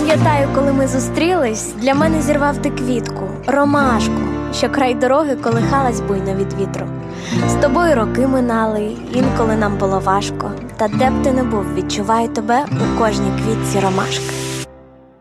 Пам'ятаю, коли ми зустрілись, для мене зірвав ти квітку, ромашку, що край дороги колихалась буйно від вітру. З тобою роки минали, інколи нам було важко, та де б ти не був, відчуваю тебе у кожній квітці ромашки.